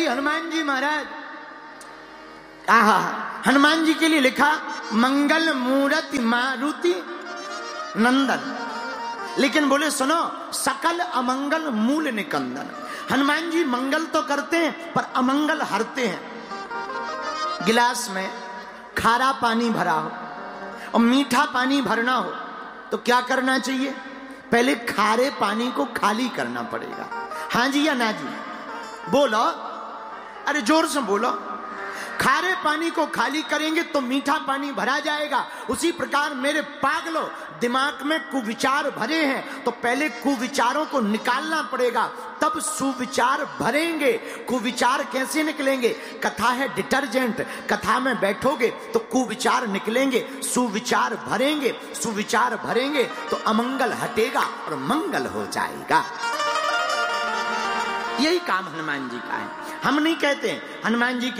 हनुमान जी महाराज, आहा, हनुमान जी के लिए लिखा मंगल मूर्ति मारुति नंदन, लेकिन बोले सुनो सकल अमंगल मूल निकंदन। हनुमान जी मंगल तो करते हैं पर अमंगल हरते हैं। गिलास में खारा पानी भरा हो और मीठा पानी भरना हो तो क्या करना चाहिए? पहले खारे पानी को खाली करना पड़ेगा। हाँ जी या ना जी? बोलो, अरे जोर से बोलो। खारे पानी को खाली करेंगे तो मीठा पानी भरा जाएगा। उसी प्रकार मेरे पागलों, दिमाग में कुविचार भरे हैं तो पहले कुविचारों को निकालना पड़ेगा, तब सुविचार भरेंगे। कुविचार कैसे निकलेंगे? कथा है डिटर्जेंट, कथा में बैठोगे तो कुविचार निकलेंगे, सुविचार भरेंगे। सुविचार भरेंगे तो अमंगल हटेगा और मंगल हो जाएगा। यही काम हनुमान जी का है। हम नहीं कहते हनुमान जी के